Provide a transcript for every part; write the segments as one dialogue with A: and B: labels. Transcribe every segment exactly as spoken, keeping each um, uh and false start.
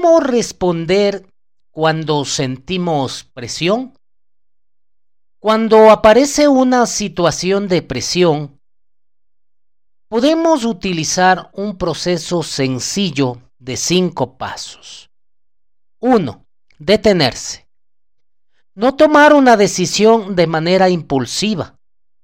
A: ¿Cómo responder cuando sentimos presión? Cuando aparece una situación de presión, podemos utilizar un proceso sencillo de cinco pasos. uno. Detenerse. No tomar una decisión de manera impulsiva.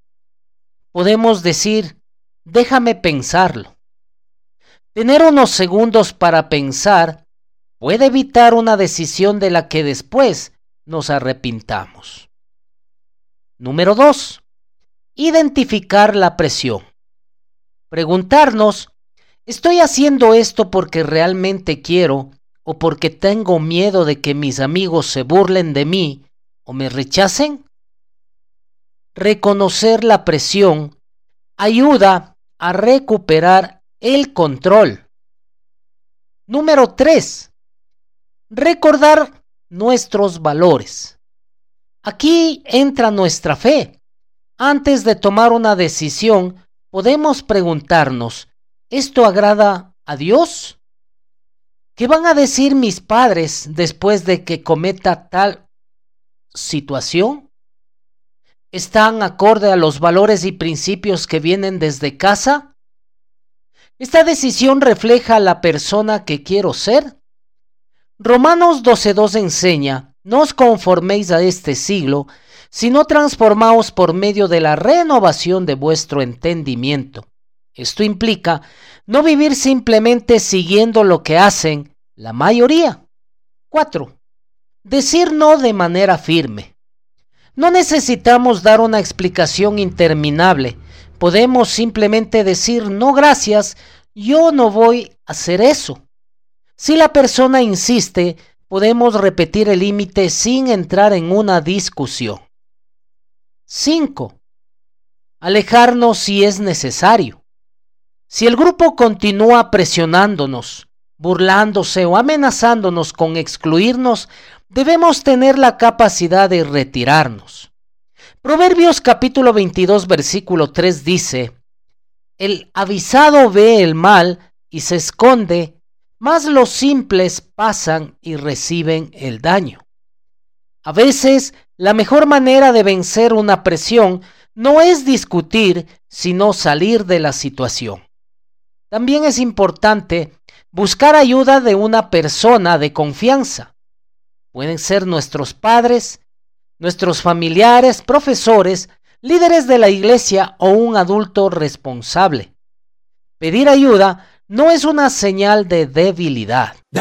A: Podemos decir, déjame pensarlo. Tener unos segundos para pensar puede evitar una decisión de la que después nos arrepintamos. Número dos. Identificar la presión. Preguntarnos, ¿estoy haciendo esto porque realmente quiero o porque tengo miedo de que mis amigos se burlen de mí o me rechacen? Reconocer la presión ayuda a recuperar el control. Número tres. Recordar nuestros valores. Aquí entra nuestra fe. Antes de tomar una decisión, podemos preguntarnos, ¿esto agrada a Dios? ¿Qué van a decir mis padres después de que cometa tal situación? ¿Están acorde a los valores y principios que vienen desde casa? ¿Esta decisión refleja la persona que quiero ser? Romanos doce dos enseña, no os conforméis a este siglo, sino transformaos por medio de la renovación de vuestro entendimiento. Esto implica no vivir simplemente siguiendo lo que hacen la mayoría. cuatro. Decir no de manera firme. No necesitamos dar una explicación interminable. Podemos simplemente decir no gracias, yo no voy a hacer eso. Si la persona insiste, podemos repetir el límite sin entrar en una discusión. cinco. Alejarnos si es necesario. Si el grupo continúa presionándonos, burlándose o amenazándonos con excluirnos, debemos tener la capacidad de retirarnos. Proverbios capítulo veintidós versículo tres dice, el avisado ve el mal y se esconde, mas los simples pasan y reciben el daño. A veces, la mejor manera de vencer una presión no es discutir, sino salir de la situación. También es importante buscar ayuda de una persona de confianza. Pueden ser nuestros padres, nuestros familiares, profesores, líderes de la iglesia o un adulto responsable. Pedir ayuda no es una señal de debilidad.